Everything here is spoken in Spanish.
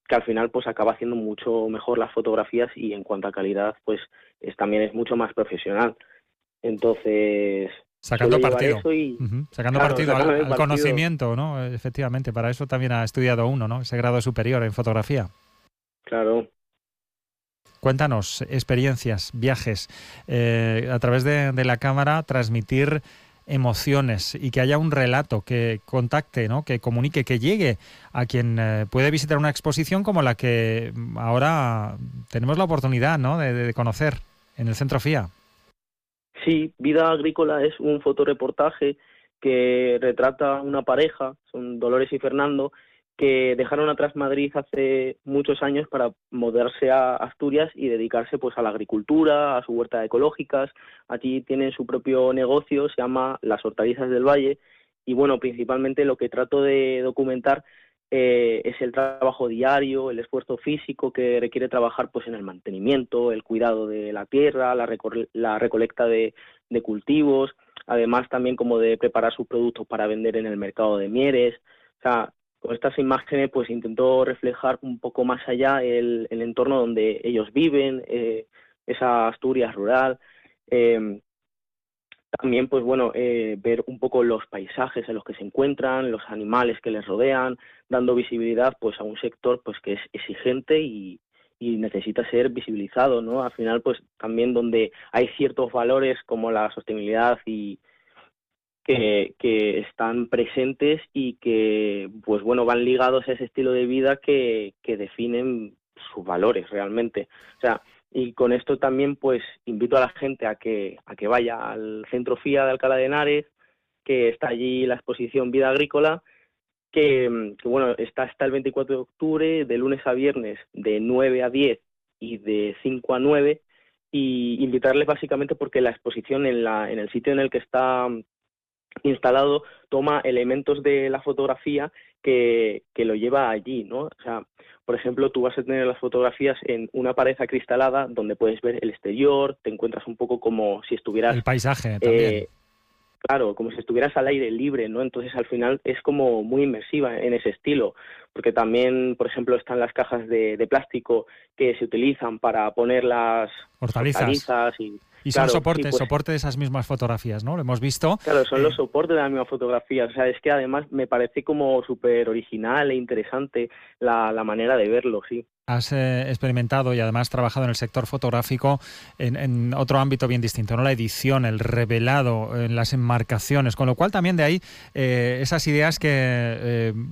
que al final pues acaba haciendo mucho mejor las fotografías y en cuanto a calidad pues también es mucho más profesional. Entonces Sacando suelo llevar partido. eso y, Sacando claro, partido sacando el al partido. conocimiento, ¿no? Efectivamente, para eso también ha estudiado uno, ¿no? Ese grado superior en fotografía. Claro. Cuéntanos experiencias, viajes, a través de la cámara, transmitir emociones y que haya un relato que contacte, ¿no? Que comunique, que llegue a quien puede visitar una exposición como la que ahora tenemos la oportunidad, ¿no? de conocer en el Centro FIA. Sí, Vida Agrícola es un fotoreportaje que retrata una pareja, son Dolores y Fernando, que dejaron atrás Madrid hace muchos años para mudarse a Asturias y dedicarse pues a la agricultura, a su huerta ecológicas. Allí tienen su propio negocio, se llama Las Hortalizas del Valle, y bueno, principalmente lo que trato de documentar es el trabajo diario, el esfuerzo físico que requiere trabajar pues en el mantenimiento, el cuidado de la tierra, la recolecta de cultivos, además también como de preparar sus productos para vender en el mercado de Mieres. O sea, con estas imágenes pues intento reflejar un poco más allá el entorno donde ellos viven, esa Asturias rural. También, pues bueno, ver un poco los paisajes en los que se encuentran, los animales que les rodean, dando visibilidad pues a un sector pues que es exigente y necesita ser visibilizado, ¿no? Al final, pues también donde hay ciertos valores como la sostenibilidad y que están presentes y que, pues bueno, van ligados a ese estilo de vida que definen sus valores realmente. O sea, y con esto también pues invito a la gente a que vaya al Centro FIA de Alcalá de Henares, que está allí la exposición Vida Agrícola, que bueno, está hasta el 24 de octubre, de lunes a viernes, de 9 a 10 y de 5 a 9, y invitarles básicamente porque la exposición en el sitio en el que está instalado toma elementos de la fotografía que lo lleva allí, ¿no? O sea, por ejemplo, tú vas a tener las fotografías en una pared acristalada donde puedes ver el exterior, te encuentras un poco como si estuvieras, El paisaje también. eh, claro, como si estuvieras al aire libre, ¿no? Entonces, al final es como muy inmersiva en ese estilo, porque también, por ejemplo, están las cajas de plástico que se utilizan para poner las Hortalizas. hortalizas y, Y son claro, sí, pues soporte de esas mismas fotografías, ¿no? Lo hemos visto. claro, son los soportes de la misma fotografía. O sea, es que además me parece como súper original e interesante la manera de verlo, sí. Has experimentado y además trabajado en el sector fotográfico en otro ámbito bien distinto, ¿no? La edición, el revelado, las enmarcaciones, con lo cual también de ahí esas ideas que